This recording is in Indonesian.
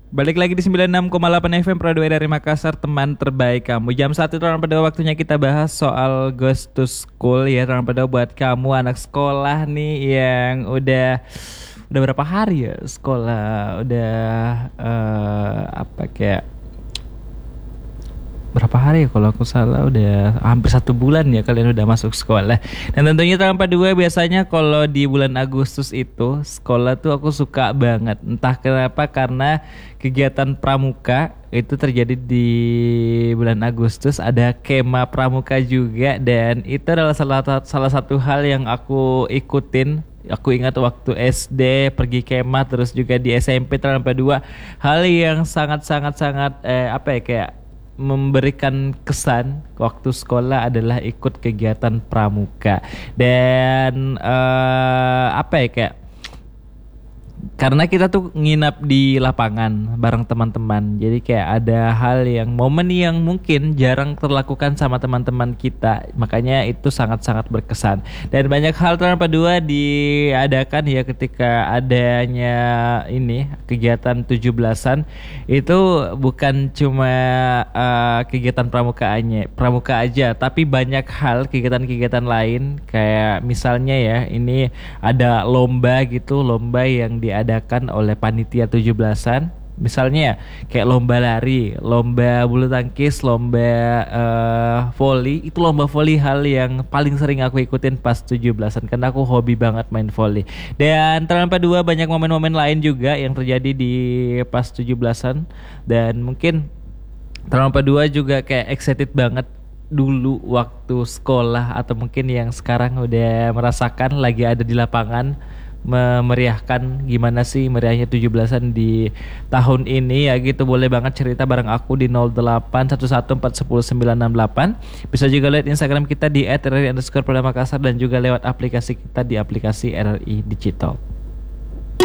Balik lagi di 96,8 FM Prado dari Makassar, teman terbaik kamu. Jam 1 orang pada waktunya kita bahas soal Ghost to School ya, orang pada buat kamu anak sekolah nih yang udah berapa hari ya sekolah, udah apa kayak berapa hari ya kalau aku salah, udah hampir 1 bulan ya kalian udah masuk sekolah. Dan tentunya tanpa dua, biasanya kalau di bulan Agustus itu sekolah tuh aku suka banget, entah kenapa, karena kegiatan pramuka itu terjadi di bulan Agustus. Ada kema pramuka juga, dan itu adalah salah satu hal yang aku ikutin. Aku ingat waktu SD pergi kemah, terus juga di SMP tanpa dua, hal yang sangat sangat sangat apa ya, kayak memberikan kesan waktu sekolah adalah ikut kegiatan pramuka. Dan apa ya, kayak karena kita tuh nginap di lapangan bareng teman-teman, jadi kayak ada hal yang momen yang mungkin jarang terlakukan sama teman-teman kita, makanya itu sangat-sangat berkesan. Dan banyak hal tanpa dua diadakan ya ketika adanya ini kegiatan 17-an. Itu bukan cuma kegiatan pramuka aja, tapi banyak hal kegiatan-kegiatan lain, kayak misalnya ya ini ada lomba gitu, lomba yang diadakan oleh panitia 17-an. Misalnya ya, kayak lomba lari, lomba bulu tangkis, lomba volley. Itu lomba volley hal yang paling sering aku ikutin pas 17-an, karena aku hobi banget main volley. Dan tanpa dua, banyak momen-momen lain juga yang terjadi di pas 17-an. Dan mungkin tanpa dua juga kayak excited banget dulu waktu sekolah, atau mungkin yang sekarang udah merasakan lagi ada di lapangan, memeriahkan gimana sih meriahnya 17-an di tahun ini ya gitu. Boleh banget cerita bareng aku di 0811410968. Bisa juga lihat Instagram kita di @rri_Makassar, dan juga lewat aplikasi kita di aplikasi RRI Digital.